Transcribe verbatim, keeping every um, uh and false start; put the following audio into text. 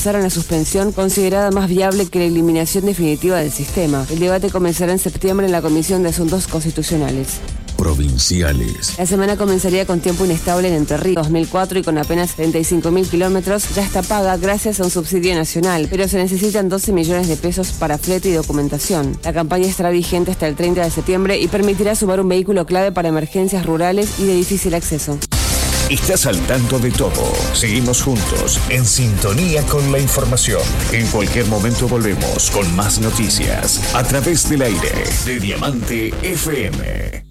rechazaron la suspensión, considerada más viable que la eliminación definitiva del sistema. El debate comenzará en septiembre en la Comisión de Asuntos Constitucionales. Provinciales. La semana comenzaría con tiempo inestable en Entre Ríos. dos mil cuatro y con apenas treinta y cinco mil kilómetros ya está paga gracias a un subsidio nacional, pero se necesitan doce millones de pesos para flete y documentación. La campaña estará vigente hasta el treinta de septiembre y permitirá sumar un vehículo clave para emergencias rurales y de difícil acceso. Estás al tanto de todo. Seguimos juntos, en sintonía con la información. En cualquier momento volvemos con más noticias a través del aire de Diamante F M.